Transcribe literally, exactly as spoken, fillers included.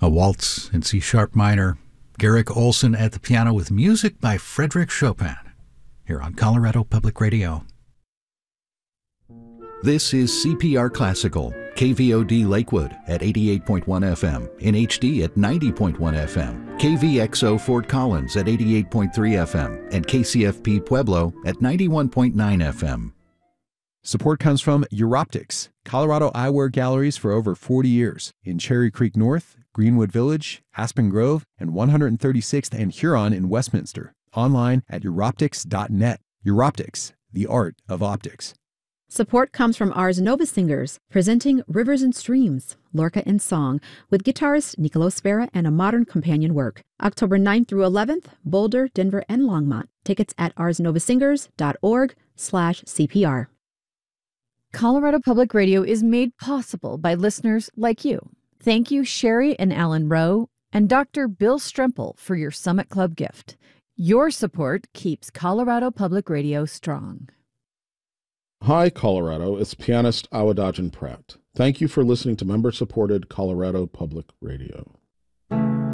A waltz in C-sharp minor. Garrick Olson at the piano with music by Frédéric Chopin. Here on Colorado Public Radio. This is C P R Classical, K V O D Lakewood at eighty-eight point one F M, in H D at ninety point one F M, K V X O Fort Collins at eighty-eight point three F M, and K C F P Pueblo at ninety-one point nine F M. Support comes from Europtics, Colorado eyewear galleries for over forty years in Cherry Creek North, Greenwood Village, Aspen Grove, and one hundred thirty-sixth and Huron in Westminster. Online at europtics dot net. Europtics, the art of optics. Support comes from Ars Nova Singers, presenting Rivers and Streams, Lorca in Song, with guitarist Nicolo Spera and a modern companion work. October ninth through eleventh, Boulder, Denver, and Longmont. Tickets at ars nova singers dot org slash C P R. Colorado Public Radio is made possible by listeners like you. Thank you, Sherry and Alan Rowe, and Doctor Bill Strempel for your Summit Club gift. Your support keeps Colorado Public Radio strong. Hi, Colorado. It's pianist Awadagin Pratt. Thank you for listening to member-supported Colorado Public Radio.